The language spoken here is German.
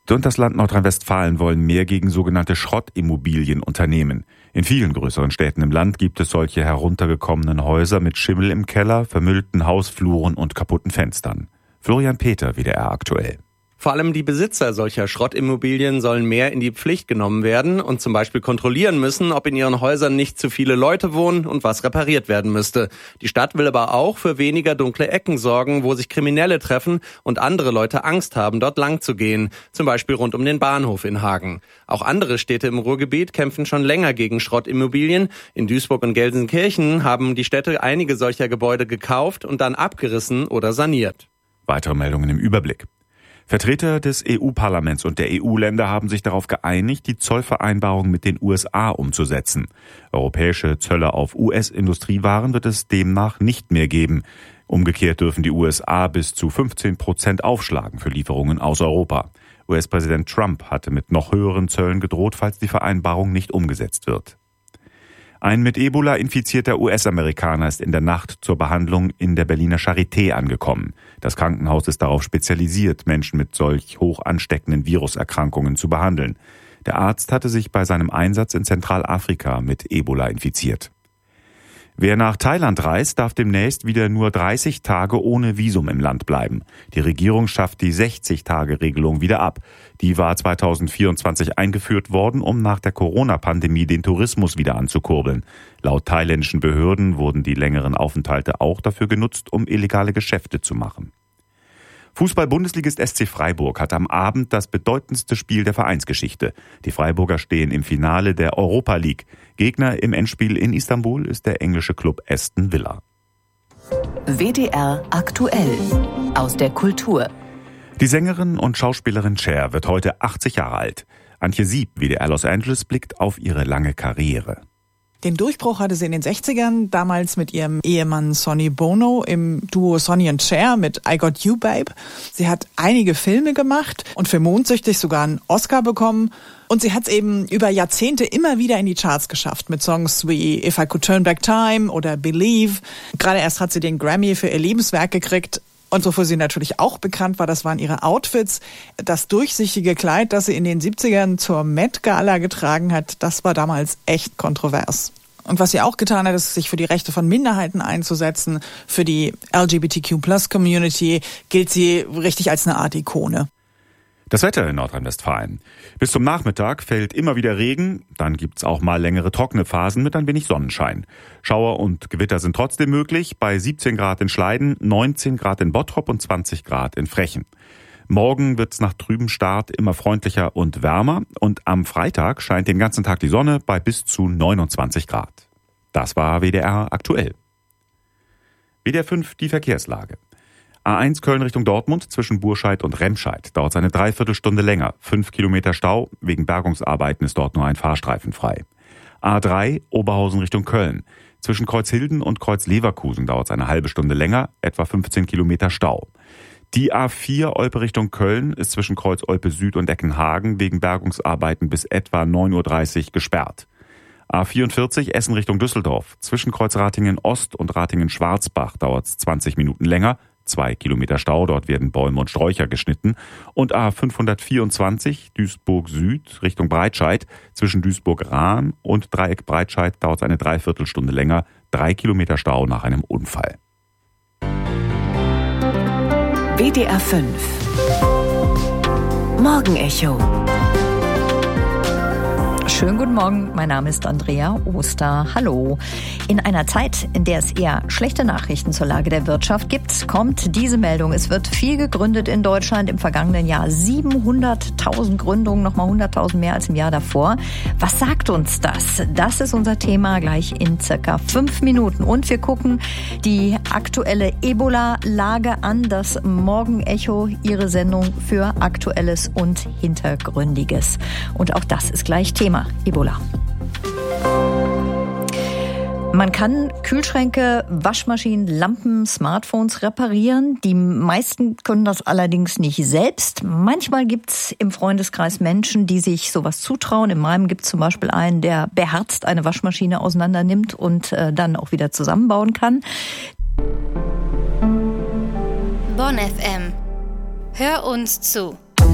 und das Land Nordrhein-Westfalen wollen mehr gegen sogenannte Schrottimmobilien unternehmen. In vielen größeren Städten im Land gibt es solche heruntergekommenen Häuser mit Schimmel im Keller, vermüllten Hausfluren und kaputten Fenstern. Florian Peter, WDR aktuell. Vor allem die Besitzer solcher Schrottimmobilien sollen mehr in die Pflicht genommen werden und zum Beispiel kontrollieren müssen, ob in ihren Häusern nicht zu viele Leute wohnen und was repariert werden müsste. Die Stadt will aber auch für weniger dunkle Ecken sorgen, wo sich Kriminelle treffen und andere Leute Angst haben, dort lang zu gehen. Zum Beispiel rund um den Bahnhof in Hagen. Auch andere Städte im Ruhrgebiet kämpfen schon länger gegen Schrottimmobilien. In Duisburg und Gelsenkirchen haben die Städte einige solcher Gebäude gekauft und dann abgerissen oder saniert. Weitere Meldungen im Überblick. Vertreter des EU-Parlaments und der EU-Länder haben sich darauf geeinigt, die Zollvereinbarung mit den USA umzusetzen. Europäische Zölle auf US-Industriewaren wird es demnach nicht mehr geben. Umgekehrt dürfen die USA bis zu 15% aufschlagen für Lieferungen aus Europa. US-Präsident Trump hatte mit noch höheren Zöllen gedroht, falls die Vereinbarung nicht umgesetzt wird. Ein mit Ebola infizierter US-Amerikaner ist in der Nacht zur Behandlung in der Berliner Charité angekommen. Das Krankenhaus ist darauf spezialisiert, Menschen mit solch hoch ansteckenden Viruserkrankungen zu behandeln. Der Arzt hatte sich bei seinem Einsatz in Zentralafrika mit Ebola infiziert. Wer nach Thailand reist, darf demnächst wieder nur 30 Tage ohne Visum im Land bleiben. Die Regierung schafft die 60-Tage-Regelung wieder ab. Die war 2024 eingeführt worden, um nach der Corona-Pandemie den Tourismus wieder anzukurbeln. Laut thailändischen Behörden wurden die längeren Aufenthalte auch dafür genutzt, um illegale Geschäfte zu machen. Fußball-Bundesligist SC Freiburg hat am Abend das bedeutendste Spiel der Vereinsgeschichte. Die Freiburger stehen im Finale der Europa League. Gegner im Endspiel in Istanbul ist der englische Klub Aston Villa. WDR aktuell aus der Kultur. Die Sängerin und Schauspielerin Cher wird heute 80 Jahre alt. Antje Sieb, WDR Los Angeles, blickt auf ihre lange Karriere. Den Durchbruch hatte sie in den 60ern, damals mit ihrem Ehemann Sonny Bono im Duo Sonny and Cher mit I Got You Babe. Sie hat einige Filme gemacht und für Mondsüchtig sogar einen Oscar bekommen. Und sie hat es eben über Jahrzehnte immer wieder in die Charts geschafft mit Songs wie If I Could Turn Back Time oder Believe. Gerade erst hat sie den Grammy für ihr Lebenswerk gekriegt. Und wofür sie natürlich auch bekannt war, das waren ihre Outfits. Das durchsichtige Kleid, das sie in den 70ern zur Met Gala getragen hat, das war damals echt kontrovers. Und was sie auch getan hat, ist, sich für die Rechte von Minderheiten einzusetzen. Für die LGBTQ+-Community gilt sie richtig als eine Art Ikone. Das Wetter in Nordrhein-Westfalen. Bis zum Nachmittag fällt immer wieder Regen, dann gibt's auch mal längere trockene Phasen mit ein wenig Sonnenschein. Schauer und Gewitter sind trotzdem möglich, bei 17 Grad in Schleiden, 19 Grad in Bottrop und 20 Grad in Frechen. Morgen wird's nach trübem Start immer freundlicher und wärmer und am Freitag scheint den ganzen Tag die Sonne bei bis zu 29 Grad. Das war WDR aktuell. WDR 5 die Verkehrslage. A1 Köln Richtung Dortmund zwischen Burscheid und Remscheid dauert eine Dreiviertelstunde länger. 5 Kilometer Stau, wegen Bergungsarbeiten ist dort nur ein Fahrstreifen frei. A3 Oberhausen Richtung Köln. Zwischen Kreuzhilden und Kreuzleverkusen dauert es eine halbe Stunde länger, etwa 15 Kilometer Stau. Die A4 Olpe Richtung Köln ist zwischen Kreuz Olpe Süd und Eckenhagen wegen Bergungsarbeiten bis etwa 9.30 Uhr gesperrt. A44 Essen Richtung Düsseldorf. Zwischen Kreuz Ratingen Ost und Ratingen Schwarzbach dauert es 20 Minuten länger. 2 Kilometer Stau, dort werden Bäume und Sträucher geschnitten. Und A524 Duisburg Süd Richtung Breitscheid. Zwischen Duisburg-Rahn und Dreieck Breitscheid dauert es eine Dreiviertelstunde länger. 3 Kilometer Stau nach einem Unfall. WDR 5 Morgenecho. Schönen guten Morgen, mein Name ist Andrea Oster. Hallo. In einer Zeit, in der es eher schlechte Nachrichten zur Lage der Wirtschaft gibt, kommt diese Meldung. Es wird viel gegründet in Deutschland. Im vergangenen Jahr 700.000 Gründungen, nochmal 100.000 mehr als im Jahr davor. Was sagt uns das? Das ist unser Thema gleich in circa 5 Minuten. Und wir gucken die aktuelle Ebola-Lage an. Das Morgenecho, Ihre Sendung für Aktuelles und Hintergründiges. Und auch das ist gleich Thema. Ebola. Man kann Kühlschränke, Waschmaschinen, Lampen, Smartphones reparieren. Die meisten können das allerdings nicht selbst. Manchmal gibt es im Freundeskreis Menschen, die sich sowas zutrauen. In meinem gibt es zum Beispiel einen, der beherzt eine Waschmaschine auseinander nimmt und dann auch wieder zusammenbauen kann. Bonn FM. Hör uns zu.